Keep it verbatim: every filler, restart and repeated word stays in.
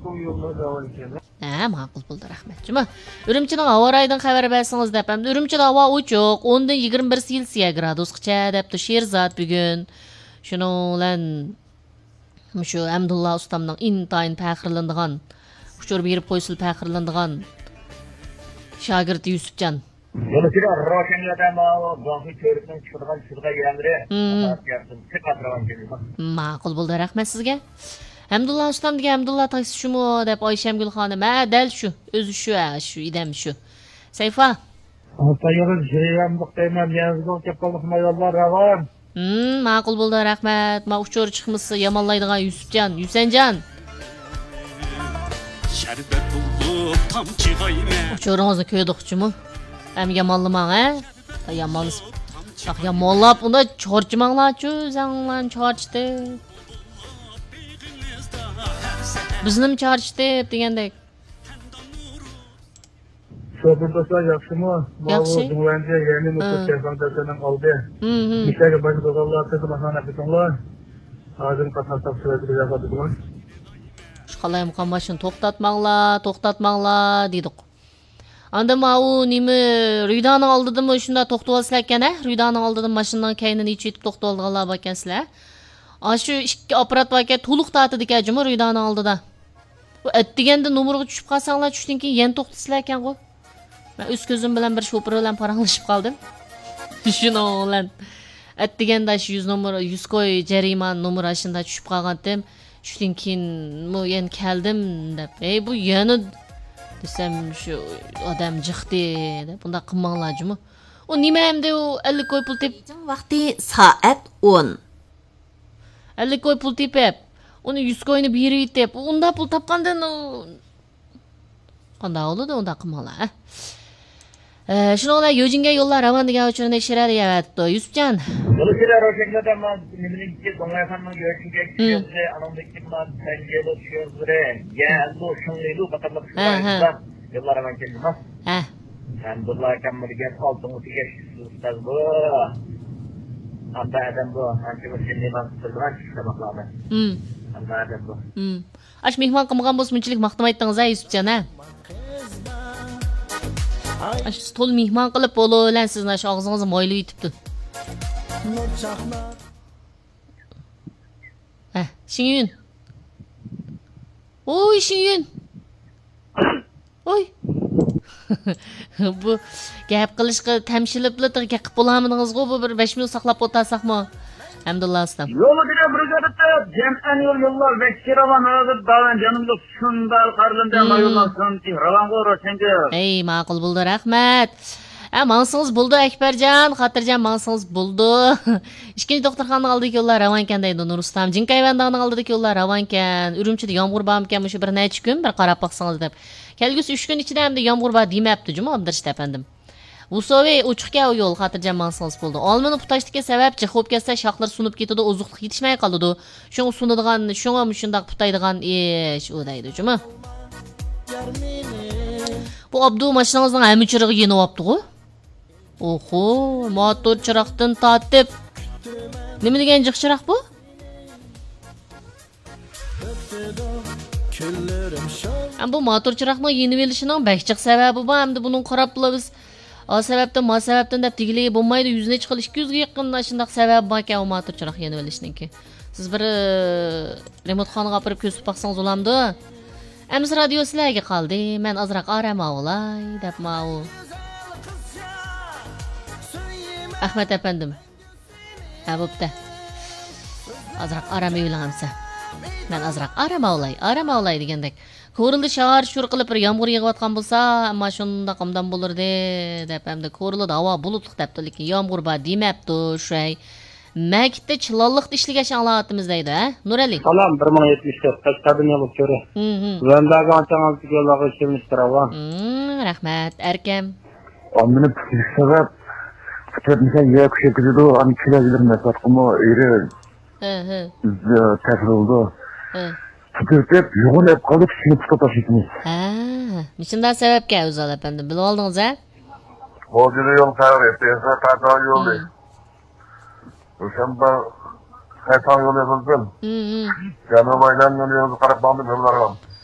Ha, ma'qul bo'ldi, rahmat. Juma, Urumchining havo rayidan xabar bersangiz deb, hamda Urumchida havo ochiq, o'ndan yigirma bir Selsiya gradusgacha debdi Sherzod bugun. Shuning bilan shu Abdulla ustamning intayin faxrlanadigan, uchur berib qo'ysil faxrlanadigan shogirdi Yusufjon. Dolayısıyla Roşen'den o bazı çocukların çıkırgan çıkırgan yerleri yaptım. Tek atravan geliyor. Ma'qul bo'ldi, rahmat sizga. Abdulla ustam degan Abdulla taksi shumi deb Oyshamgul xonim, ha, dal shu, o'zi shu, shu idam shu. Sayfa. Tayyorlar jiraym muhtemel yazg'ol kapalliqma yo'llar ravon. Hmm, ma'qul bo'ldi, rahmat. Ma uchur chiqmisi yomonlaydigan Yusufjon, Yusanjon. Şerbet bulup tamçıgayme. Uchuringizni ko'ydiqchimi? Ham yomonlamang, ha? Yomonlis. Yo'q, yomonlab unda chorchimanglar-chu, o'zinglar chorchdi. Biznim chorchdi degandek. So'birdoshlar yaxshimi? Yaxshi. Duvancha ya'ni mutaxassislardan oldi. Mhm. Ishlaga bosh bo'lganlar tizimlarni bitinglar. Hozir qatnashib turadigan. Qalay muqammashini to'xtatmanglar, to'xtatmanglar dedik. Anda mau nima Ruydaning oldidami shunda to'xtab olsizlar ekan, ha? Ruydaning oldidan mashinadan keyin ichib yetib to'xtab olganlar bor ekansizlar. Ashu ikki apparat bor ekan, to'liq ta'tidi ekan, Ruydaning oldida. Bu atdiganda nomerga tushib qolsanglar, tushdan keyin yana to'xtasizlar ekan-ku. Men o'z ko'zim bilan bir shofir bilan paranglashib qoldim. Shuning bilan atdiganda shu yuz nomer, yuz qo'y jarima nomer ashunda tushib qolgandim. Shundan keyin men yana keldim deb. Ey bu yana desam shu odam jiqdi deb bunda qilmanglar-jimi. O nima endi u ellik qo'y pul tep vaqti soat o'n. ellik qo'y pul tepib, uni yuz qo'yni berib deb, unda pul topgandan qanday bo'ladi unda qilmanglar, ha? Eh, shuningdek Yojinga yo'llar ravon degan uchurni ishiradi yavatdi. Yusufjon. Dolayısıyla Roşen'den ben nimeninki Donayfan'ın görüşünce çıkıyordu. Anamdaki ben tencere çıkıyordu. Ya bu şunluydu bakalım şu ayında yıllar hemen geldi mi? Ha. Sen bunlar kemirgen altını tükeş ustaz bu. Hatta adam bu. Anki bu şimdi ben sırdıran çıksamaklarını. Hmm. Hatta adam bu. Hmm. Aş mehmon qilmagan bo'lsa bunchalik maqtam aytdingiz, ha, Yusufjon, ha? Aş to'l mehmon qilib bo'lan sizni shu og'zingizni moylab yetibdi. Ha, Shinguyun. Oy, Shinguyun. Oy. Bu gap qilishga tamshilibli gap qilib bo'lamidingiz-ku, bu bir besh minut saqlab o'tarsaqmi? Abdulla ustam. Yolu dile brigadette cem'en yol yollar bekçi ravan ağzı dağın canımda şundal karlında mayılmasın ki ravan koru çünkü. Ey ma'qul bo'ldi, rahmat. Ha, mansingiz bo'ldi Akbarjon, Xotirjon mansingiz bo'ldi. Ikkinchi doktorxonaning oldidagi yo'llar ravon ekan deydi Nurustam. Jinkayvandaning oldidagi yo'llar ravon ekan. Urumchida yomg'ir bormikan shu bir necha kun bir qarab baqsangiz deb. Kelgusi uch kun ichida hamda yomg'ir bor demabdi juma Abdurashid afandim. Usovi uchiqga yo'l Xotirjon mansingiz bo'ldi. Olmani putashlikka sababchi xo'p kelsa shoxlar sunib ketadi, ozuqlik yetishmay qoladi. Shunga sunadigan, shunga shundaq putaydigan ish u deydi juma. Bu Abdu mashinangizning ham chirig'i yenib olibdi-ku. Oho, motor chiroqdan tortib. Nima degan jiq chiroq bu? Ham bu motor chiroqning yenib olishining bakchiq sababi bor, hamda buning qarab biz o sababdan, ma sababdan deb tegiligi bo'lmaydi, yuz necha qil ikki yuz ga yaqin shunday sabab bor ekan u motor chiroq yenib olishniki. Siz bir remote xonaga olib ko'rsatib baqsangiz bo'lamdi. Amiz radio sizlarga qoldi. Men azroq orama olay deb mau. Ahmet efendim. Ha bo'pti. Azroq orama yo'lamsa. Men azroq orama olay, orama olay degandek. Ko'rildi shahar shur qilib bir yomg'ir yig'ayotgan bo'lsa, ammo shunda qamdan bo'lardi deb hamda ko'rildi havo bulutli debdi, lekin yomg'ir bor demabdi shay. Makitda chilonliqda ishlagan shanglatimiz deydi, ha? Nurali. Salam bir ming yetmish to'rt Qashqadaryo yo'l ko'ri. Mhm. Vandaga anchangizga yo'lga ishtirishtirava. Mhm, rahmat, arkam. Amını sebep tutmasa yer kuşatıdı, an kilolar mesaj ama eri. Hı hı. Tefsir oldu. Hı. Tutup yoğun hep kalıp sinip tutaşıdınız. Ha, niçinden sebepke Özal efendim, bilip oldunuz ha? O günü yol sever etti, esa tata yolu. Sen de kaytan yolu yapılsın. Hı hı. Canım aydan yolu karıp bandım yollarım.